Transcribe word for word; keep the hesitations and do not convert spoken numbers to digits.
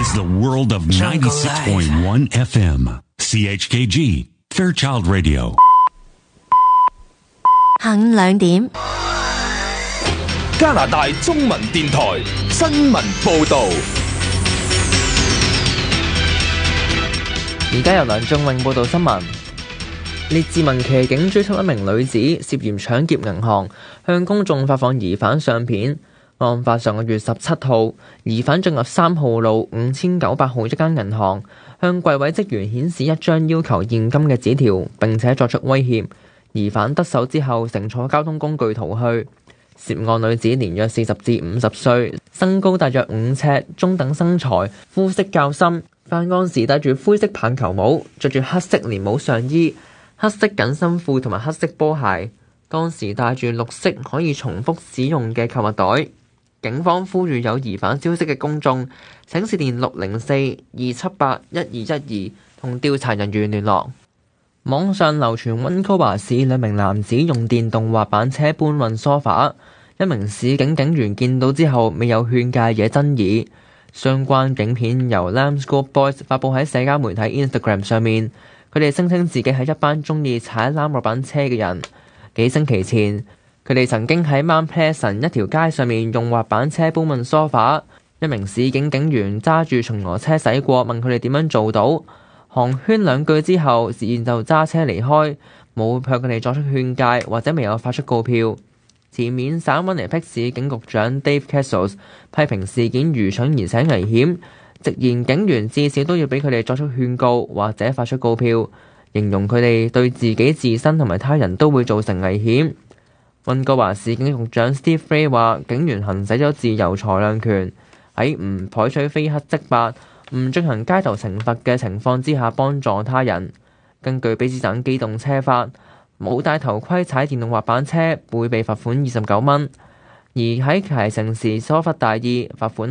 It's the world of ninety-six point one F M C H K G Fairchild Radio。 下午兩點， 加拿大中文電台新聞報導。 而家由梁仲永報道新聞。列治文騎警追緝一名女子，涉嫌搶劫銀行，向公眾發放疑犯相片。案發上個月十七號，疑犯進入三號路五千九百號一間銀行，向櫃位職員顯示一張要求現金嘅紙條，並且作出威脅。疑犯得手之後，乘坐交通工具逃去。涉案女子年約四十至五十歲，身高大約五尺，中等身材，膚色較深。犯案時戴住灰色棒球帽，着住黑色連帽上衣、黑色緊身褲同埋黑色波鞋。當時帶住綠色可以重複使用嘅購物袋。警方呼籲有疑犯消息嘅公眾，請致電六零四二七八一二一二同調查人員聯絡。網上流傳溫哥華市兩名男子用電動滑板車搬運梳化，一名市警警員見到之後未有勸誡惹爭議。相關影片由 Lamb School Boys 發佈喺社交媒體 Instagram 上面，佢哋聲稱自己係一班中意踩藍滑板車嘅人。幾星期前，佢哋曾經喺 Mount Pleasant 一條街上面用滑板車搬運梳化，一名市警警員揸住巡邏車駛過，問佢哋點樣做到。寒暄兩句之後，自然就揸車離開，冇向佢哋作出勸誡或者未有發出告票。前面省溫尼僻市警局長 Dave Castles 批評事件愚蠢而且危險，直言警員至少都要俾佢哋作出勸告或者發出告票，形容佢哋對自己自身同埋他人都會造成危險。溫哥華市警局長 Steve Fray 話，警員行使咗自由裁量權，喺唔採取非黑即白、唔進行街頭懲罰嘅情況之下幫助他人。根據卑詩省機動車法，冇戴頭盔踩電動滑板車會被罰款二十九蚊，而喺騎乘時疏忽大意，罰款